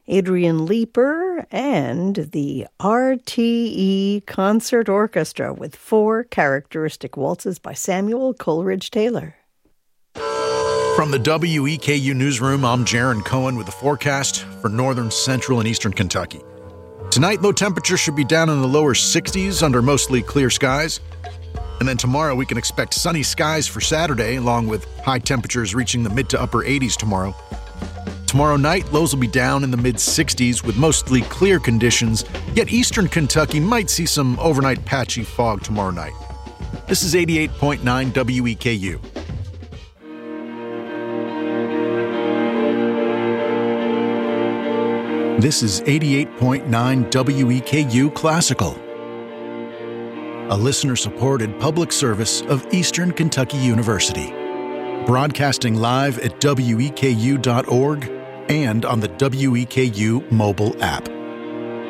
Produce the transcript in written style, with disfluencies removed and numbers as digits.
Adrian Leeper, and the RTE Concert Orchestra with 4 characteristic waltzes by Samuel Coleridge Taylor. From the WEKU Newsroom, I'm Jaron Cohen with the forecast for northern, central, and eastern Kentucky. Tonight, low temperatures should be down in the lower 60s under mostly clear skies. And then tomorrow, we can expect sunny skies for Saturday, along with high temperatures reaching the mid to upper 80s tomorrow. Tomorrow night, lows will be down in the mid-60s with mostly clear conditions, yet eastern Kentucky might see some overnight patchy fog tomorrow night. This is 88.9 WEKU. This is 88.9 WEKU Classical, a listener-supported public service of Eastern Kentucky University, broadcasting live at weku.org and on the WEKU mobile app.